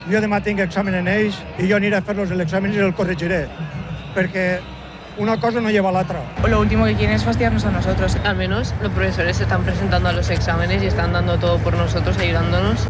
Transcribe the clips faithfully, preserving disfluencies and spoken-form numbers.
Jo demà tinc examen en ells i jo aniré a fer-los l'examen i el corregiré, perquè una cosa no lleva a l'altra. Lo último que quieren es fastidiarnos a nosotros. Al menos los profesores se están presentando a los exámenes y están dando todo por nosotros, ayudándonos.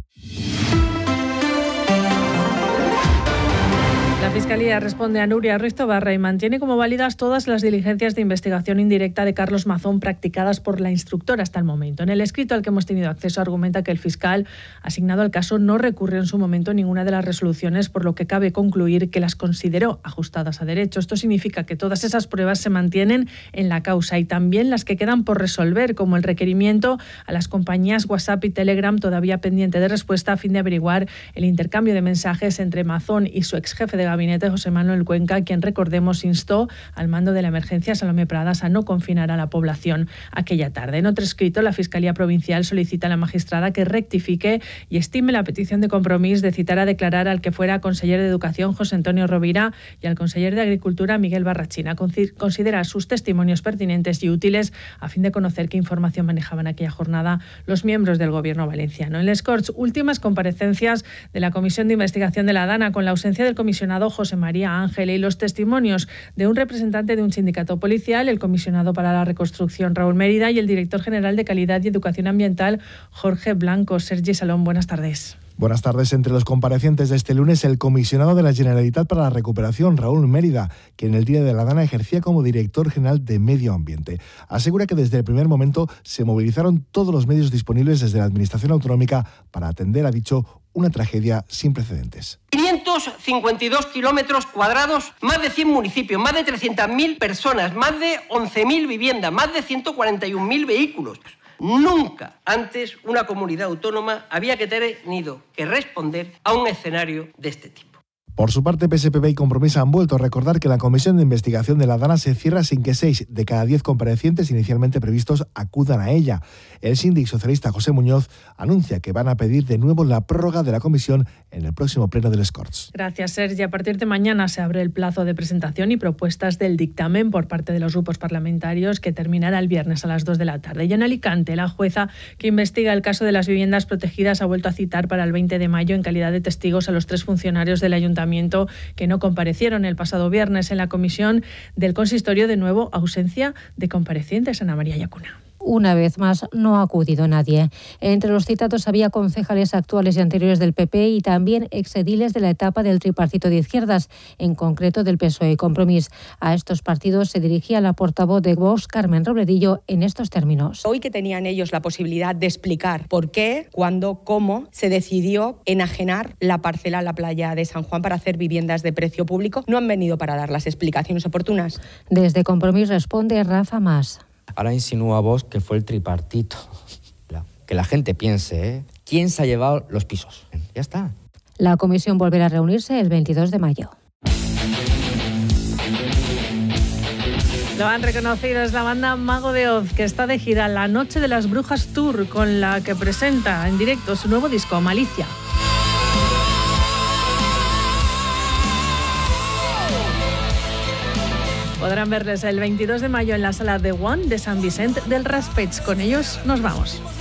La Fiscalía responde a Nuria Ruiz Tobarra y mantiene como válidas todas las diligencias de investigación indirecta de Carlos Mazón practicadas por la instructora hasta el momento. En el escrito al que hemos tenido acceso argumenta que el fiscal asignado al caso no recurrió en su momento ninguna de las resoluciones, por lo que cabe concluir que las consideró ajustadas a derecho. Esto significa que todas esas pruebas se mantienen en la causa y también las que quedan por resolver, como el requerimiento a las compañías WhatsApp y Telegram, todavía pendiente de respuesta a fin de averiguar el intercambio de mensajes entre Mazón y su ex jefe de gabinete, José Manuel Cuenca, quien, recordemos, instó al mando de la emergencia Salomé Pradas a no confinar a la población aquella tarde. En otro escrito, la Fiscalía Provincial solicita a la magistrada que rectifique y estime la petición de Compromís de citar a declarar al que fuera conseller de Educación, José Antonio Rovira, y al conseller de Agricultura, Miguel Barrachina. Considera sus testimonios pertinentes y útiles a fin de conocer qué información manejaban aquella jornada los miembros del Gobierno valenciano. En les Corts, últimas comparecencias de la Comisión de Investigación de la Dana, con la ausencia del comisionado José María Ángel y los testimonios de un representante de un sindicato policial, el comisionado para la reconstrucción Raúl Mérida y el director general de Calidad y Educación Ambiental Jorge Blanco. Sergi Salón, buenas tardes. Buenas tardes. Entre los comparecientes de este lunes, el comisionado de la Generalitat para la Recuperación, Raúl Mérida, que en el Día de la Dana ejercía como director general de Medio Ambiente. Asegura que desde el primer momento se movilizaron todos los medios disponibles desde la Administración Autonómica para atender, ha dicho, una tragedia sin precedentes. quinientos cincuenta y dos kilómetros cuadrados, más de cien municipios, más de trescientas mil personas, más de once mil viviendas, más de ciento cuarenta y un mil vehículos. Nunca antes una comunidad autónoma había que tenido que responder a un escenario de este tipo. Por su parte, P S P B y Compromís han vuelto a recordar que la comisión de investigación de la Dana se cierra sin que seis de cada diez comparecientes inicialmente previstos acudan a ella. El síndic socialista José Muñoz anuncia que van a pedir de nuevo la prórroga de la comisión en el próximo pleno de les Corts. Gracias, Sergi. A partir de mañana se abre el plazo de presentación y propuestas del dictamen por parte de los grupos parlamentarios, que terminará el viernes a las dos de la tarde. Y en Alicante, la jueza que investiga el caso de las viviendas protegidas ha vuelto a citar para el veinte de mayo en calidad de testigos a los tres funcionarios del ayuntamiento que no comparecieron el pasado viernes en la comisión del consistorio. De nuevo, ausencia de comparecientes. Ana María Yacuna. Una vez más, no ha acudido nadie. Entre los citados había concejales actuales y anteriores del P P y también exediles de la etapa del tripartito de izquierdas, en concreto del P S O E y Compromís. A estos partidos se dirigía la portavoz de Vox, Carmen Robledillo, en estos términos. Hoy que tenían ellos la posibilidad de explicar por qué, cuándo, cómo se decidió enajenar la parcela a la playa de San Juan para hacer viviendas de precio público, no han venido para dar las explicaciones oportunas. Desde Compromís responde Rafa Mas. Ahora insinúa vos que fue el tripartito. Que la gente piense, ¿eh? ¿Quién se ha llevado los pisos? Ya está. La comisión volverá a reunirse el veintidós de mayo. Lo han reconocido, es la banda Mago de Oz, que está de gira La Noche de las Brujas Tour, con la que presenta en directo su nuevo disco, Malicia. Podrán verles el veintidós de mayo en la sala de One de San Vicente del Raspeig. Con ellos nos vamos.